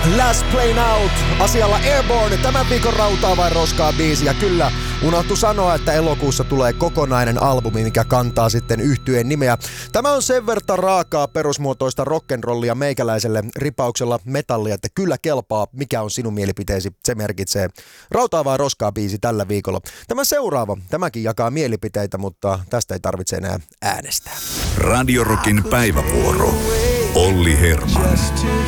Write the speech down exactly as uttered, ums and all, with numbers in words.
Last Plane Out, asialla Airborne, tämän viikon rautaa vai roskaa biisi. Ja kyllä, unohtu sanoa, että elokuussa tulee kokonainen albumi, mikä kantaa sitten yhtyeen nimeä. Tämä on sen verran raakaa perusmuotoista rock'n'rollia meikäläiselle ripauksella metallia, että kyllä kelpaa, mikä on sinun mielipiteesi. Se merkitsee rautaa vai roskaa biisi tällä viikolla. Tämä seuraava, tämäkin jakaa mielipiteitä, mutta tästä ei tarvitse enää äänestää. Radio Rockin päivävuoro. Olli Herman.